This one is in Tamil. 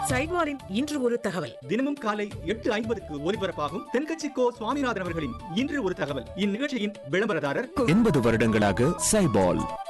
சைட்வாரின் இன்று ஒரு தகவல். தினமும் காலை 8:50க்கு ஒலிபரப்பாகும் தென்கட்சி கோ சுவாமிநாதன் அவர்களின் இன்று ஒரு தகவல். இந்நிகழ்ச்சியின் விளம்பரதாரர் 80 வருடங்களாக சைபால்.